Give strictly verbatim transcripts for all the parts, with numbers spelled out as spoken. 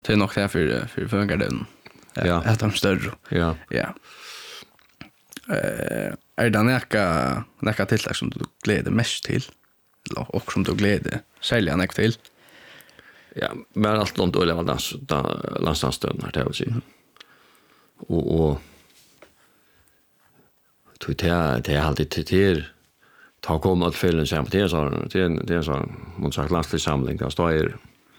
Det är nog därför för funkar den. Ja. Att de större. Ja. Ja. Eh, är det näka näka tilltag som du gläder mest till? Eller och som du gläder sälja näka till? Ja, men allt långt öle var dans landstandsstöden här det vill säga. Och och tror det det är alltid till ta komma att fällen sen på det så det det är så mot sagt landssamling där står är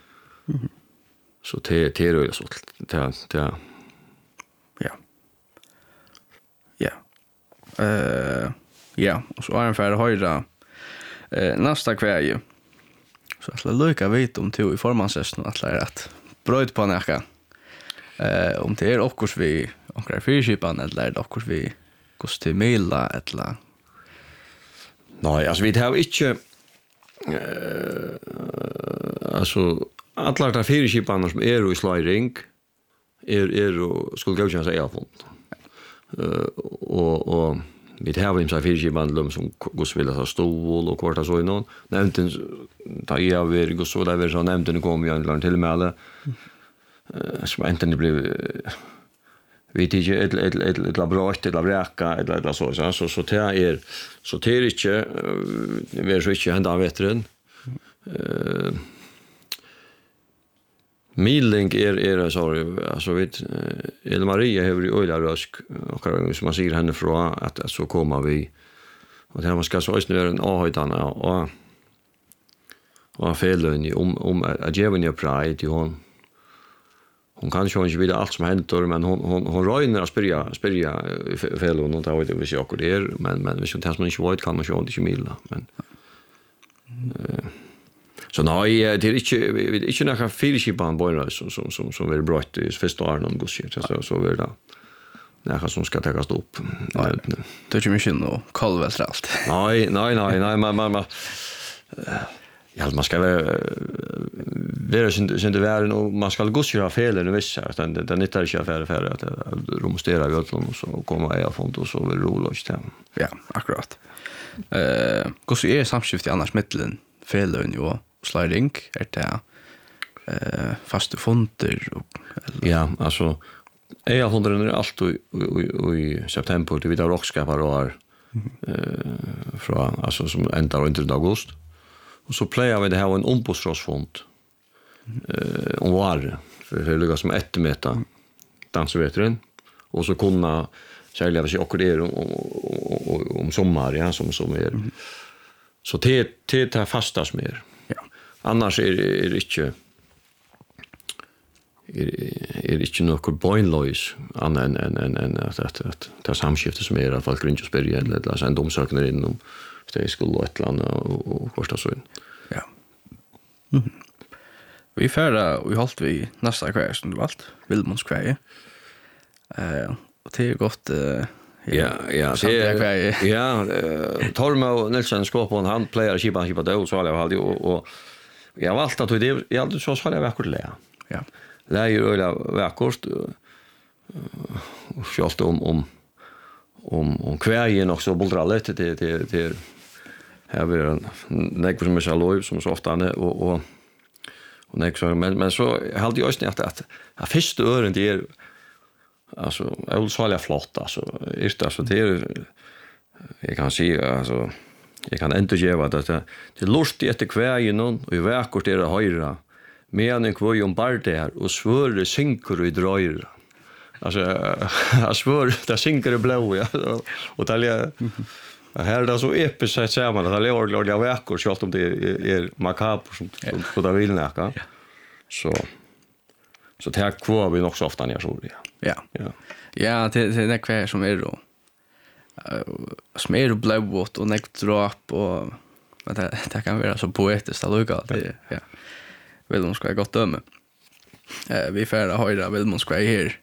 så det det är så det det ja. Ja. Eh ja, och så är en färd höjra eh nästa kväll. Så att lucka vet om till i formansessen att lära att bröd på näka. Eh om det är också vi och fyrskipan eller det också vi kostumela eller nej, alltså vi har inte eh alltså alla de fyrskipan som är i sliding är är och skulle gå chans jag fått. Eh och och vi har ju så fyrskipan som går vill ha stol och kvarta så i någon. Nämnt ta jag vill gå så där vi så nämnt den kom ju en till med alla. Eh som inte det blev vi tycker ett ett ett ett laborat ett labraka ett eller så så så så det är så det är inte vi är så inte hända veteran eh Milling är är så alltså vet El Maria har ju öla rösk och som man säger henne från att så kommer vi och det man ska så ösnö en ahöjdarna och och felön om om att ge henne pride till hon hon kan ju inte veta allt som händer men hon hon hon röjner att spyrja spyrja felön och ta vet vi så det är men men vi ska inte man inte vet kan man ju inte milla men eh så nej det är inte vi är inte några fyrskipan boiler som som som som vill brott i första året någon goshit så så vill det nära som ska tas upp. Nej. Det är ju mycket nog kalvält allt. Nej, nej, nej, nej, man man man ja, man ska vara vara synd synd vara och man ska gå köra fel eller visst att den den inte är ju affär för att romstera i Götland och så komma jag font och så vill rola och stäm. Ja, akkurat. Eh, hur så är samskift i annars mitten felön ju sliding är det eh fasta fonter och ja, alltså jag har hundra allt i i september det vidare rockskapar och eh från alltså som ändar under augusti. Och så plejer vi det här en ombudsrådsfond. Eh om var för det ligger som ett meter dansvetren och så kunna sälja sig och det om om sommar ja som som är så det det tar fastas mer. Ja. Annars är det är inte är är inte något boinlois annan än än än att att att ta samskifte som är att folk inte spärja eller att läsa en domsökning inom det skulle ett land och kosta så. Ja. Mm. Vi färra och vi hållt vi nästa kväll som du valt. Vilmons kväll. Eh och det är gott eh ja, ja, det är ja, Tormo Nilsson skåpon han player skipa skipa då så jag hade och och jag valt att det jag hade så så jag vackert lä. Ja. Lä ju öla vackert och skjalt om om om om kvällen också buldra lite det det det här blir en näck som är så lov som så ofta är och och och näck så men men så hade jag ju inte att att första ören det är alltså jag vill svälja flott alltså är det så det är jag kan se alltså jag kan inte ge vad det det lust efter kvällen och i vackert är det höra men en kvöj om bar där och svör synker i dröjer. Alltså jag svör det synker i blå ja och det här är så episkt att säga man att det är ordentligt vackert så att om det är makabert som på det vill näka. Så så det här kvar vi också ofta när så ja. Ja. Ja. Ja, det det är kvar som är då. Som är blått och näck drap och men det det kan vara så poetiskt att lugga det ja. Vilmons ska gott döme. Eh vi färda höjda Vilmons ska här